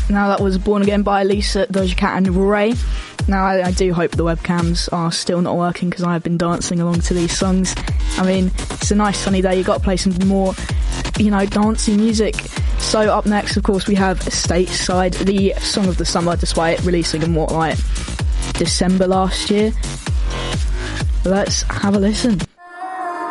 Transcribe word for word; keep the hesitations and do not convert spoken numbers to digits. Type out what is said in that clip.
Now that was Born Again by Lisa, Doja Cat and Ray. Now I, I do hope the webcams are still not working because I have been dancing along to these songs. I mean, it's a nice sunny day, you've got to play some more, you know, dancey music. So up next, of course, we have Stateside, the song of the summer, despite releasing in what, like, December last year. Let's have a listen.